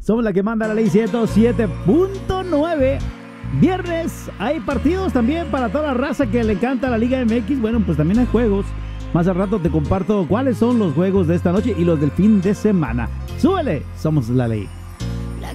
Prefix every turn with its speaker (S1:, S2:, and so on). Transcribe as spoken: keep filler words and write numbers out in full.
S1: Somos la que manda la ley ciento siete punto nueve. Viernes, hay partidos también para toda la raza que le encanta la Liga M X. Bueno, pues también hay juegos. Más al rato te comparto cuáles son los juegos de esta noche y los del fin de semana. ¡Súbele! Somos la ley.